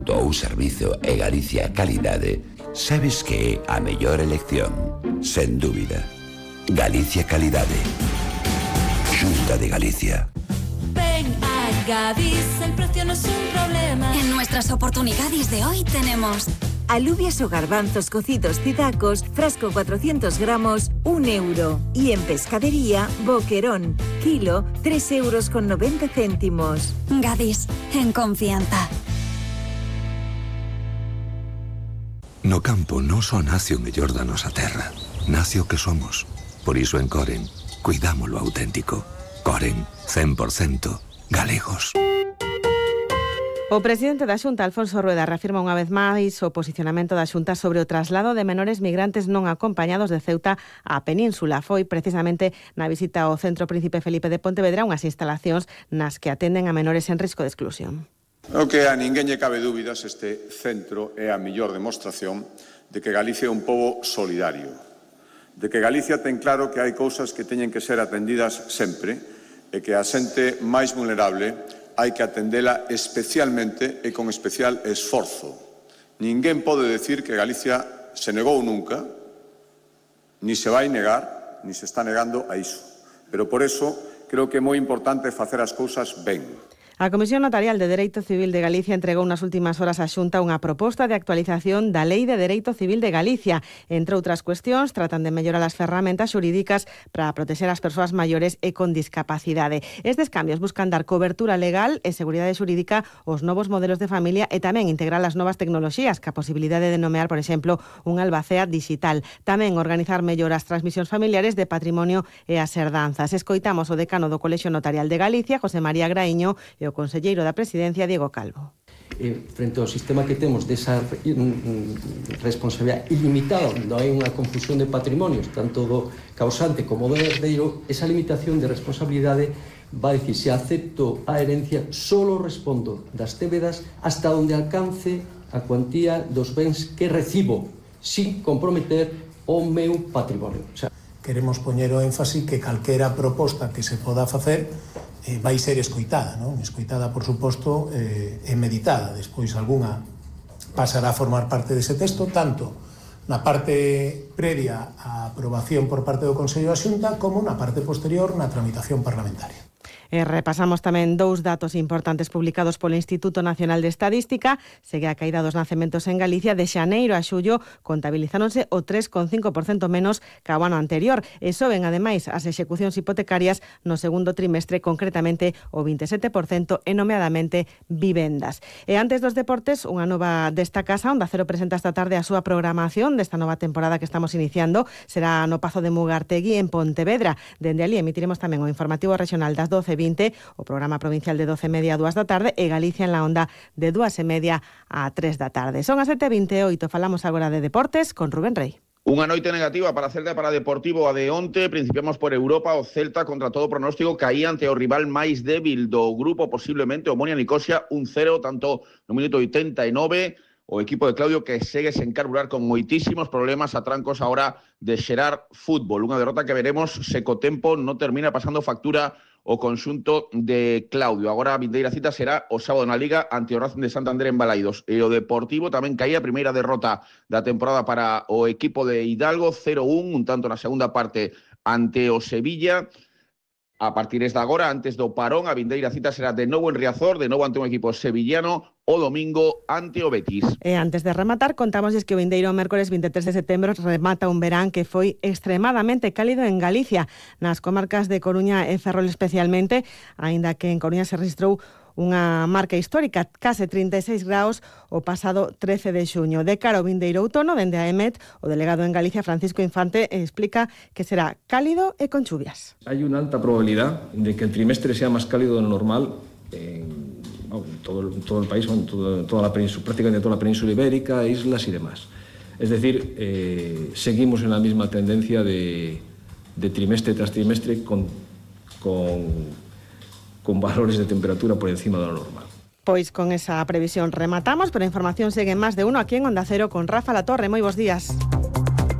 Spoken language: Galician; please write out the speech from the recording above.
ou servizo e Galicia calidade, sabes que é a mellor elección, sen dúbida. Galicia calidade. Xunta de Galicia. Ven a Gadis, el precio no es un problema. En nuestras oportunidades de hoy tenemos alubias o garbanzos cocidos Cidacos, frasco 400 gramos, 1 euro. Y en pescadería, boquerón, kilo, 3,90 €. Gadis, en confianza. No campo non só nace o mellor da nosa terra, nace o que somos. Por iso en Coren, cuidamos lo auténtico. Coren, 100% galegos. O presidente da Xunta, Alfonso Rueda, reafirma unha vez máis o posicionamento da Xunta sobre o traslado de menores migrantes non acompañados de Ceuta á Península. Foi precisamente na visita ao Centro Príncipe Felipe de Pontevedra, unhas instalacións nas que atenden a menores en risco de exclusión. O que a ninguén lle cabe dúbidas, este centro é a mellor demostración de que Galicia é un pobo solidario, de que Galicia ten claro que hai cousas que teñen que ser atendidas sempre e que a xente máis vulnerable hai que atendela especialmente e con especial esforzo. Ninguén pode decir que Galicia se negou nunca, ni se vai negar, ni se está negando a iso. Pero por eso creo que é moi importante facer as cousas ben. A Comisión Notarial de Dereito Civil de Galicia entregou nas últimas horas á Xunta unha proposta de actualización da Lei de Dereito Civil de Galicia. Entre outras cuestións, tratan de mellorar as ferramentas xurídicas para protexer as persoas maiores e con discapacidade. Estes cambios buscan dar cobertura legal e seguridade xurídica aos novos modelos de familia e tamén integrar as novas tecnoloxías, ca posibilidade de nomear, por exemplo, un albacea digital. Tamén organizar mellor as transmisións familiares de patrimonio e as herdanzas. Escoitamos o decano do Colexio Notarial de Galicia, José María Graíño, e o conselleiro da Presidencia, Diego Calvo. Frente ao sistema que temos desa responsabilidade ilimitada, onde hai unha confusión de patrimonios, tanto do causante como do herdeiro, esa limitación de responsabilidade va a decir, se acepto a herencia, solo respondo das débedas hasta onde alcance a cuantía dos bens que recibo, sin comprometer o meu patrimonio. Queremos poñer o énfasis que calquera proposta que se poda facer vai ser escoitada, non? Escoitada, por suposto, e meditada. Despois, algunha pasará a formar parte dese texto, tanto na parte previa á aprobación por parte do Consello da Xunta como na parte posterior na tramitación parlamentaria. Repasamos tamén dous datos importantes publicados polo Instituto Nacional de Estadística. Segue a caída dos nacementos en Galicia. De xaneiro a xullo contabilizáronse o 3,5% menos que o ano anterior. E soben, ademais, as execucións hipotecarias no segundo trimestre, concretamente o 27%, e nomeadamente vivendas. E antes dos deportes, unha nova desta casa, Onda Cero presenta esta tarde a súa programación desta nova temporada que estamos iniciando. Será no Pazo de Mugartegui, en Pontevedra. Dende ali emitiremos tamén o informativo regional das 12:20, o programa provincial de 12:30 a 2 da tarde e Galicia en la onda de 2:30 a 3 da tarde. Son as 7:28, falamos agora de deportes con Rubén Rey. Unha noite negativa para Celta e para Deportivo a de onte. Principiamos por Europa. O Celta, contra todo pronóstico, caía ante o rival máis débil do grupo, posiblemente o Omonia Nicosia, 1-0, tanto no minuto 89. O equipo de Claudio que segue sen carburar con moitísimos problemas a trancos ahora de xerar fútbol. Unha derrota que veremos se co tempo non termina pasando factura o conxunto de Claudio. Agora a vindeira cita será o sábado na Liga ante o Racing de Santander en Balaidos. E o Deportivo tamén caía a primeira derrota da temporada para o equipo de Hidalgo, 0-1, un tanto na segunda parte ante o Sevilla. A partir de agora, antes do parón, a vindeira cita será de novo en Riazor, de novo ante un equipo sevillano, o domingo ante o Betis. E antes de rematar, contámosles que o vindeiro mércores 23 de setembro remata un verán que foi extremadamente cálido en Galicia, nas comarcas de Coruña e Ferrol especialmente, aínda que en Coruña se registrou unha marca histórica, case 36 graus o pasado 13 de xuño. De cara ao vindeiro outono, dende a EMET, o delegado en Galicia, Francisco Infante, explica que será cálido e con chuvias. Hay una alta probabilidad de que el trimestre sea más cálido de lo normal en todo el país, en toda la península, prácticamente toda la península ibérica, islas y demás. Es decir, seguimos en la misma tendencia de trimestre tras trimestre con valores de temperatura por encima de lo normal. Pois con esa previsión rematamos, pero a información segue en Más de Uno aquí en Onda Cero con Rafa Latorre. Moi bons días.